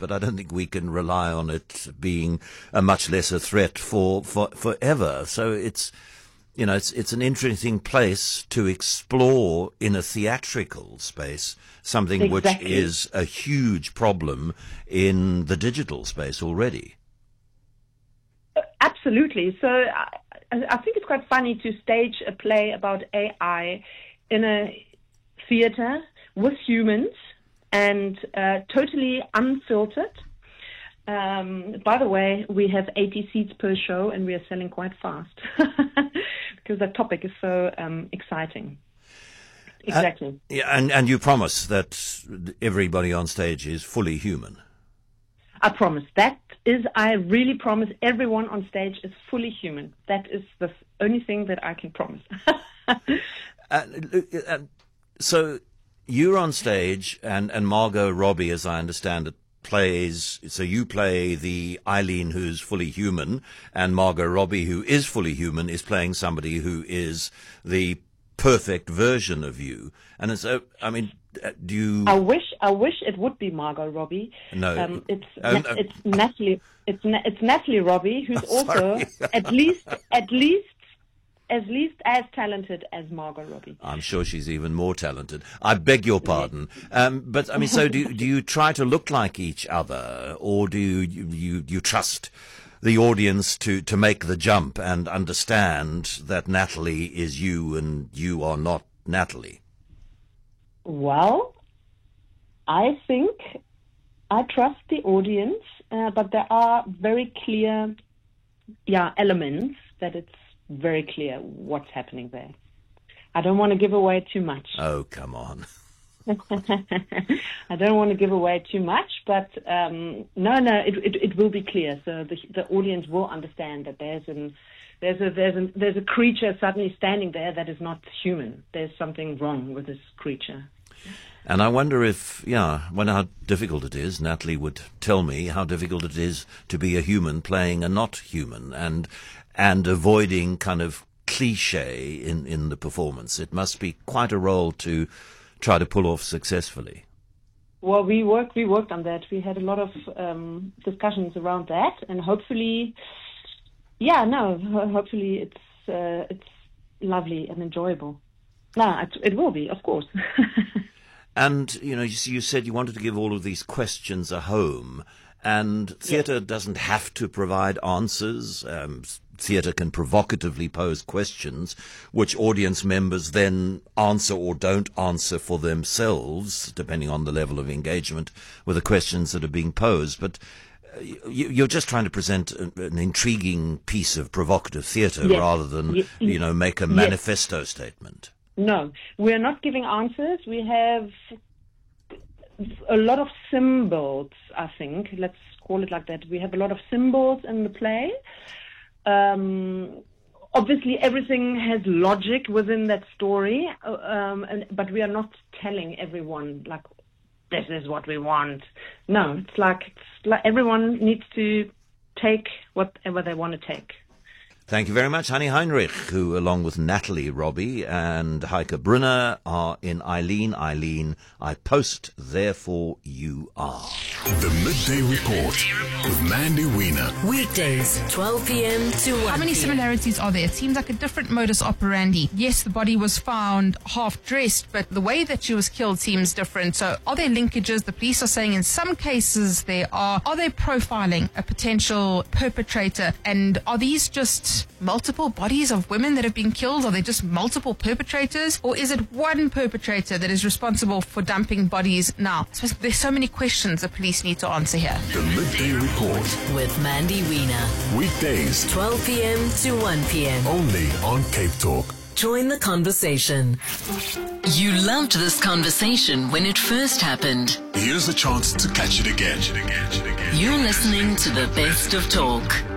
but I don't think we can rely on it being a much lesser threat for forever. So it's an interesting place to explore in a theatrical space, something which is a huge problem in the digital space already. Absolutely. So I think it's quite funny to stage a play about AI in a theater with humans and totally unfiltered. By the way, we have 80 seats per show and we are selling quite fast because the topic is so exciting. Exactly. And you promise that everybody on stage is fully human. I promise. I really promise everyone on stage is fully human. That is the only thing that I can promise. So you're on stage and Margot Robbie, as I understand it, plays, so you play the Eileen who's fully human, and Margot Robbie, who is fully human, is playing somebody who is the perfect version of you. And so, I mean, do you... I wish it would be Margot Robbie. No. It's Natalie. It's Natalie Robbie, who's also at least as talented as Margot Robbie. I'm sure she's even more talented. I beg your pardon. But, I mean, so do you try to look like each other, or do you trust the audience to make the jump and understand that Natalie is you and you are not Natalie? Well, I think I trust the audience, but there are very clear elements that it's very clear what's happening there. I don't want to give away too much. Oh, come on. I don't want to give away too much, but it will be clear. So the audience will understand that there's a creature suddenly standing there that is not human. There's something wrong with this creature. And I wonder if, how difficult it is. Natalie would tell me how difficult it is to be a human playing a not human, and avoiding kind of cliche in the performance. It must be quite a role to try to pull off successfully. Well, we worked on that. We had a lot of discussions around that, and hopefully it's lovely and enjoyable. No, it will be, of course. And, you said you wanted to give all of these questions a home, and theatre doesn't have to provide answers. Theatre can provocatively pose questions, which audience members then answer or don't answer for themselves, depending on the level of engagement with the questions that are being posed. But you're just trying to present an intriguing piece of provocative theatre rather than, make a manifesto statement. No, we're not giving answers. We have a lot of symbols, I think. Let's call it like that. We have a lot of symbols in the play. Obviously, everything has logic within that story, but we are not telling everyone, like, this is what we want. No, it's like everyone needs to take whatever they want to take. Thank you very much, Hanni Heinrich, who, along with Natalie Robbie and Heike Brunner, are in Eileen, I Post, Therefore You Are. The Midday Report with Mandy Wiener. Weekdays, 12 p.m. to 1 How many similarities are there? It seems like a different modus operandi. Yes, the body was found half dressed, but the way that she was killed seems different. So are there linkages? The police are saying in some cases there are. Are they profiling a potential perpetrator? And are these just multiple bodies of women that have been killed? Are they just multiple perpetrators? Or is it one perpetrator that is responsible for dumping bodies now? So there's so many questions the police need to answer here. The Midday Report with Mandy Wiener. Weekdays, 12 p.m. to 1 p.m. only on Cape Talk. Join the conversation. You loved this conversation when it first happened. Here's a chance to catch it again. You're listening to the best of talk.